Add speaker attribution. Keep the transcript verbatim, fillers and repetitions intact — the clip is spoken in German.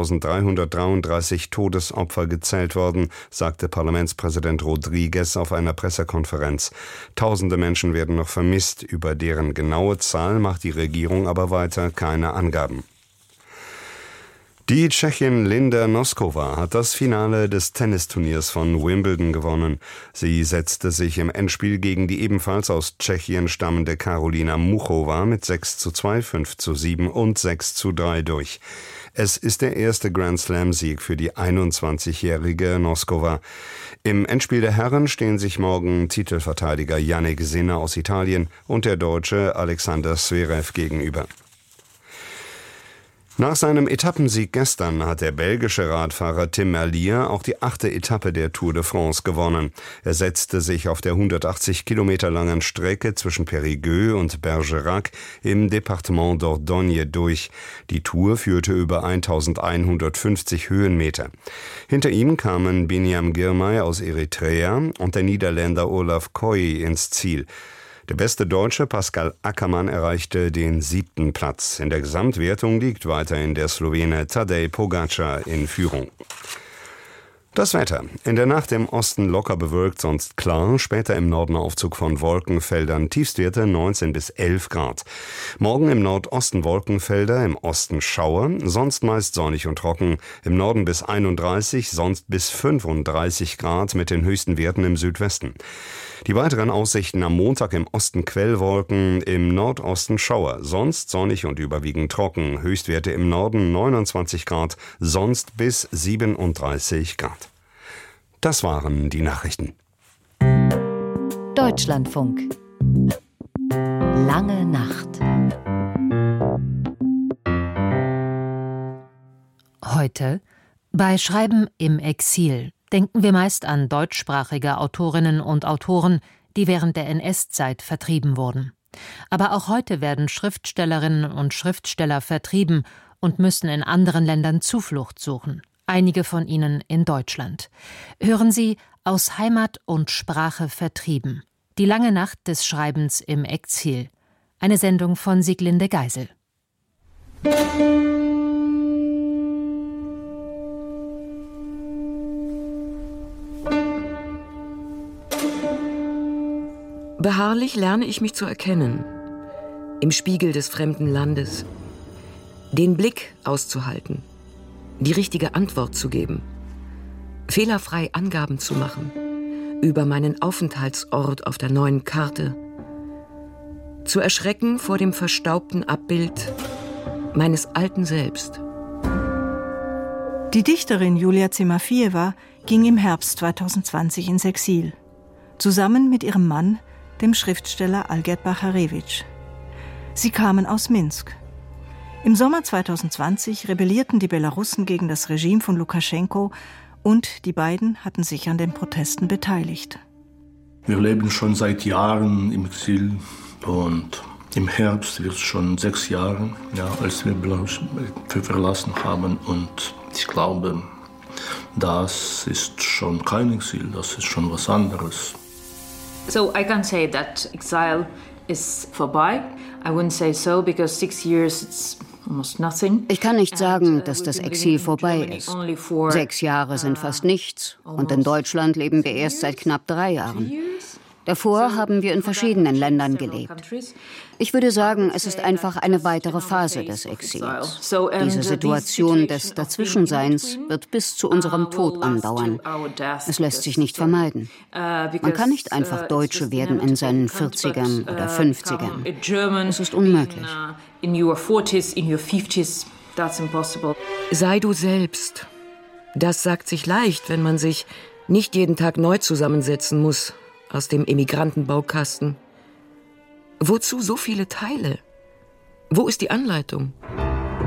Speaker 1: eintausenddreihundertdreiunddreißig Todesopfer gezählt worden, sagte Parlamentspräsident Rodriguez auf einer Pressekonferenz. Tausende Menschen werden noch vermisst, über deren genaue Zahl macht die Regierung aber weiter keine Angaben. Die Tschechin Linda Noskova hat das Finale des Tennisturniers von Wimbledon gewonnen. Sie setzte sich im Endspiel gegen die ebenfalls aus Tschechien stammende Karolina Muchova mit sechs zu zwei, fünf zu sieben und sechs zu drei durch. Es ist der erste Grand-Slam-Sieg für die einundzwanzigjährige Noskova. Im Endspiel der Herren stehen sich morgen Titelverteidiger Jannik Sinner aus Italien und der Deutsche Alexander Zverev gegenüber. Nach seinem Etappensieg gestern hat der belgische Radfahrer Tim Merlier auch die achte Etappe der Tour de France gewonnen. Er setzte sich auf der hundertachtzig Kilometer langen Strecke zwischen Périgueux und Bergerac im Departement Dordogne durch. Die Tour führte über eintausendeinhundertfünfzig Höhenmeter. Hinter ihm kamen Binyam Girmay aus Eritrea und der Niederländer Olaf Koy ins Ziel. Der beste Deutsche Pascal Ackermann erreichte den siebten Platz. In der Gesamtwertung liegt weiterhin der Slowene Tadej Pogačar in Führung. Das Wetter. In der Nacht im Osten locker bewölkt, sonst klar. Später im Norden Aufzug von Wolkenfeldern. Tiefstwerte neunzehn bis elf Grad. Morgen im Nordosten Wolkenfelder, im Osten Schauer. Sonst meist sonnig und trocken. Im Norden bis einunddreißig, sonst bis fünfunddreißig Grad mit den höchsten Werten im Südwesten. Die weiteren Aussichten am Montag: im Osten Quellwolken, im Nordosten Schauer. Sonst sonnig und überwiegend trocken. Höchstwerte im Norden neunundzwanzig Grad, sonst bis siebenunddreißig Grad. Das waren die Nachrichten.
Speaker 2: Deutschlandfunk. Lange Nacht. Heute bei Schreiben im Exil denken wir meist an deutschsprachige Autorinnen und Autoren, die während der N S-Zeit vertrieben wurden. Aber auch heute werden Schriftstellerinnen und Schriftsteller vertrieben und müssen in anderen Ländern Zuflucht suchen. Einige von ihnen in Deutschland. Hören Sie Aus Heimat und Sprache vertrieben. Die lange Nacht des Schreibens im Exil. Eine Sendung von Sieglinde Geisel.
Speaker 3: Beharrlich lerne ich mich zu erkennen. Im Spiegel des fremden Landes. Den Blick auszuhalten. Die richtige Antwort zu geben, fehlerfrei Angaben zu machen über meinen Aufenthaltsort auf der neuen Karte, zu erschrecken vor dem verstaubten Abbild meines alten Selbst.
Speaker 4: Die Dichterin Julia Zimafiewa ging im Herbst zweitausendzwanzig ins Exil, zusammen mit ihrem Mann, dem Schriftsteller Algerd Bacharewitsch. Sie kamen aus Minsk. Im Sommer zweitausendzwanzig rebellierten die Belarussen gegen das Regime von Lukaschenko und die beiden hatten sich an den Protesten beteiligt.
Speaker 5: Wir leben schon seit Jahren im Exil und im Herbst wird es schon sechs Jahre, ja, als wir Belarus verlassen haben. Und ich glaube, das ist schon kein Exil, das ist schon was anderes.
Speaker 6: So I can say that exile is vorbei. I wouldn't say so because six years it's
Speaker 7: Ich kann nicht sagen, dass das Exil vorbei ist. Sechs Jahre sind fast nichts und in Deutschland leben wir erst seit knapp drei Jahren. Davor haben wir in verschiedenen Ländern gelebt. Ich würde sagen, es ist einfach eine weitere Phase des Exils. Diese Situation des Dazwischenseins wird bis zu unserem Tod andauern. Es lässt sich nicht vermeiden. Man kann nicht einfach Deutsche werden in seinen vierzigern oder fünfzigern. Es ist unmöglich.
Speaker 3: Sei du selbst. Das sagt sich leicht, wenn man sich nicht jeden Tag neu zusammensetzen muss aus dem Emigrantenbaukasten. Wozu so viele Teile? Wo ist die Anleitung?